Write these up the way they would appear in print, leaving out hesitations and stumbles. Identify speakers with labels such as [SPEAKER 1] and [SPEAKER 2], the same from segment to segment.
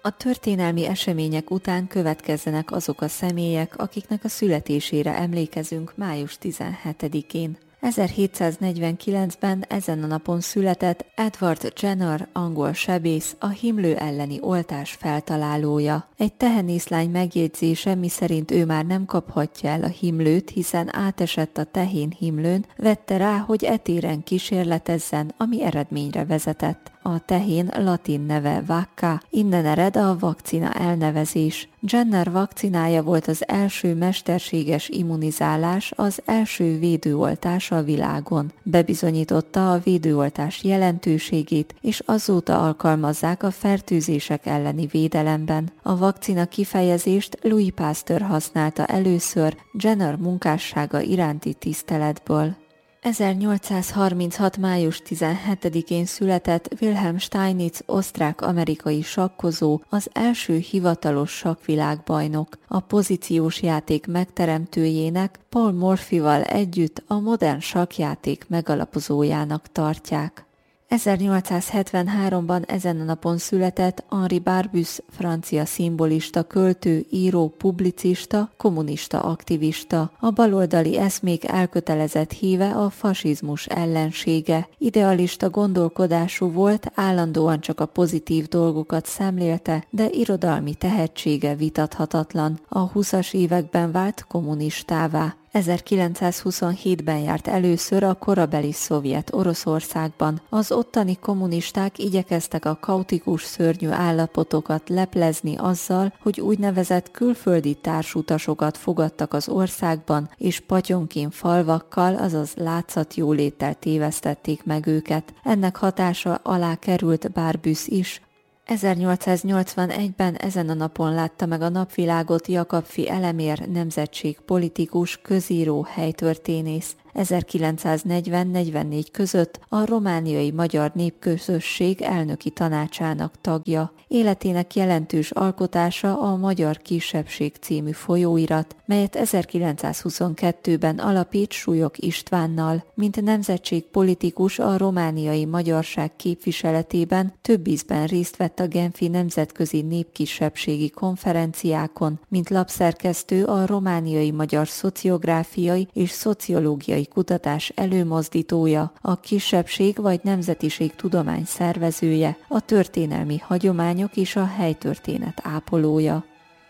[SPEAKER 1] A történelmi események után következzenek azok a személyek, akiknek a születésére emlékezünk május 17-én. 1749-ben ezen a napon született Edward Jenner, angol sebész, a himlő elleni oltás feltalálója. Egy tehenészlány megjegyzése, miszerint ő már nem kaphatja el a himlőt, hiszen átesett a tehén himlőn, vette rá, hogy etéren kísérletezzen, ami eredményre vezetett. A tehén latin neve vacca, innen ered a vakcina elnevezés. Jenner vakcinája volt az első mesterséges immunizálás, az első védőoltás a világon. Bebizonyította a védőoltás jelentőségét, és azóta alkalmazzák a fertőzések elleni védelemben. A vakcina kifejezést Louis Pasteur használta először Jenner munkássága iránti tiszteletből. 1836. május 17-én született Wilhelm Steinitz osztrák-amerikai sakkozó, az első hivatalos sakkvilágbajnok. A pozíciós játék megteremtőjének, Paul Morphyval együtt a modern sakkjáték megalapozójának tartják. 1873-ban ezen a napon született Henri Barbusse, francia szimbolista, költő, író, publicista, kommunista aktivista, a baloldali eszmék elkötelezett híve, a fasizmus ellensége. Idealista gondolkodású volt, állandóan csak a pozitív dolgokat szemlélte, de irodalmi tehetsége vitathatatlan. A 20-as években vált kommunistává. 1927-ben járt először a korabeli szovjet Oroszországban. Az ottani kommunisták igyekeztek a kaotikus szörnyű állapotokat leplezni azzal, hogy úgynevezett külföldi társutasokat fogadtak az országban, és Patyonkin falvakkal, azaz látszatjóléttel tévesztették meg őket. Ennek hatása alá került Barbusse is. 1881-ben ezen a napon látta meg a napvilágot Jakab-Fi Elemér, nemzetségpolitikus, közíró, helytörténész. 1940-44 között a romániai magyar népközösség elnöki tanácsának tagja. Életének jelentős alkotása a Magyar Kisebbség című folyóirat, melyet 1922-ben alapít Súlyog Istvánnal. Mint nemzetségpolitikus a romániai magyarság képviseletében több ízben részt vett a Genfi nemzetközi népkisebbségi konferenciákon, mint lapszerkesztő a romániai magyar szociográfiai és szociológiai kutatás előmozdítója, a kisebbség vagy nemzetiség tudomány szervezője, a történelmi hagyományok és a helytörténet ápolója.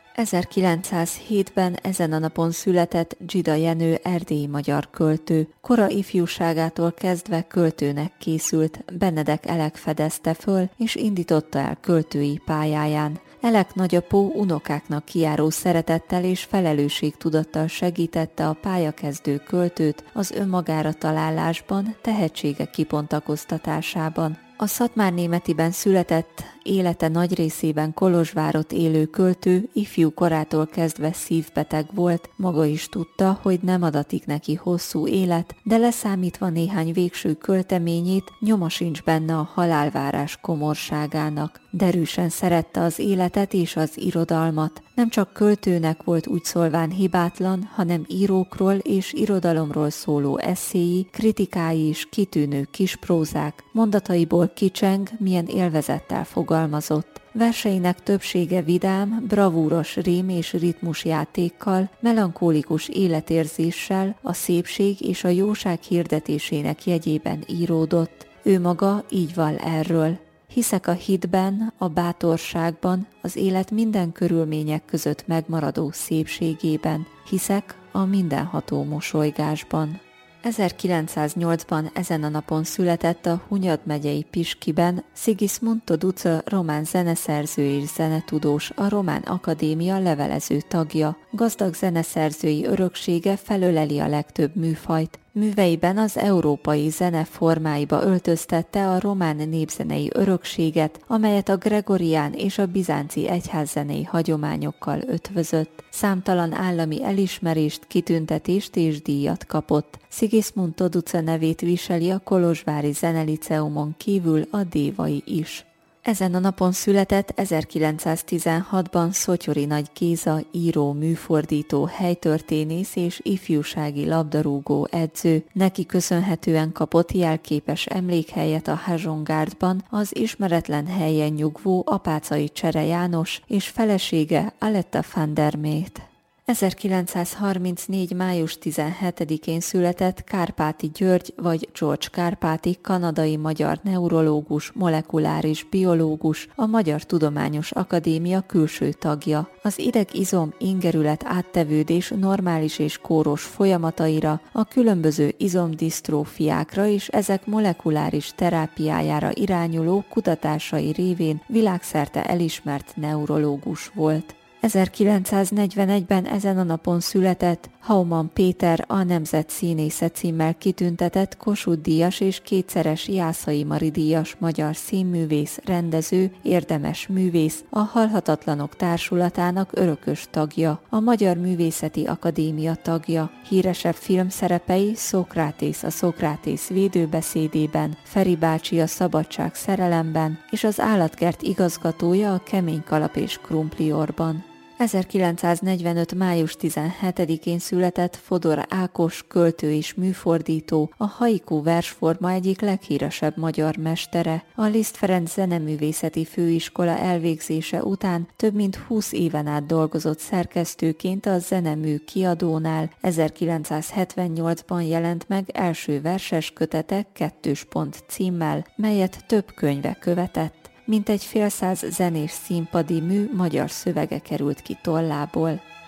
[SPEAKER 1] 1907-ben ezen a napon született Dzsida Jenő, erdélyi magyar költő. Kora ifjúságától kezdve költőnek készült, Benedek Elek fedezte föl és indította el költői pályáján. Elek nagyapó unokáknak kijáró szeretettel és felelősségtudattal segítette a pályakezdő költőt az önmagára találásban, tehetsége kibontakoztatásában. A Szatmárnémetiben született, élete nagy részében Kolozsvárott élő költő ifjú korától kezdve szívbeteg volt, maga is tudta, hogy nem adatik neki hosszú élet, de leszámítva néhány végső költeményét nyoma sincs benne a halálvárás komorságának. Derűsen szerette az életet és az irodalmat. Nem csak költőnek volt úgy szólván hibátlan, hanem írókról és irodalomról szóló esszéi, kritikái is kitűnő kisprózák, mondataiból kicseng, milyen élvezettel fogalmazott. Verseinek többsége vidám, bravúros rím és ritmus játékkal, melankólikus életérzéssel, a szépség és a jóság hirdetésének jegyében íródott. Ő maga így val erről. Hiszek a hitben, a bátorságban, az élet minden körülmények között megmaradó szépségében. Hiszek a mindenható mosolygásban. 1908-ban ezen a napon született a Hunyad megyei Piskiben Sigismund Toduca, román zeneszerző és zenetudós, a Román Akadémia levelező tagja. Gazdag zeneszerzői öröksége felöleli a legtöbb műfajt. Műveiben az európai zene formáiba öltöztette a román népzenei örökséget, amelyet a gregorián és a bizánci egyházzenei hagyományokkal ötvözött. Számtalan állami elismerést, kitüntetést és díjat kapott. Sigismund Toduca nevét viseli a kolozsvári zeneliceumon kívül a Dévai is. Ezen a napon született 1916-ban Szotyori Nagy Géza, író, műfordító, helytörténész és ifjúsági labdarúgó edző. Neki köszönhetően kapott jelképes emlékhelyet a Hazsongárdban az ismeretlen helyen nyugvó Apáczai Csere János és felesége Aletta van der Mét. 1934. május 17-én született Kárpáti György vagy George Kárpáti kanadai-magyar neurológus, molekuláris biológus, a Magyar Tudományos Akadémia külső tagja. Az ideg-izom ingerület áttevődés normális és kóros folyamataira, a különböző izomdisztrófiákra és ezek molekuláris terápiájára irányuló kutatásai révén világszerte elismert neurológus volt. 1941-ben ezen a napon született Hauman Péter, a Nemzet Színésze címmel kitüntetett Kossuth-díjas és kétszeres Jászai Mari-díjas magyar színművész, rendező, érdemes művész, a Halhatatlanok Társulatának örökös tagja, a Magyar Művészeti Akadémia tagja. Híresebb filmszerepei Szókratész a Szókratész védőbeszédében, Feri bácsi a Szabadság szerelemben és az Állatkert igazgatója a Kemény kalap és krumpliorban. 1945. május 17-én született Fodor Ákos, költő és műfordító, a haiku versforma egyik leghíresebb magyar mestere. A Liszt Ferenc Zeneművészeti Főiskola elvégzése után több mint 20 éven át dolgozott szerkesztőként a Zenemű kiadónál. 1978-ban jelent meg első verses kötete 2. címmel, melyet több könyve követett. Mintegy 150 zenés színpadi mű magyar szövege került ki tollából.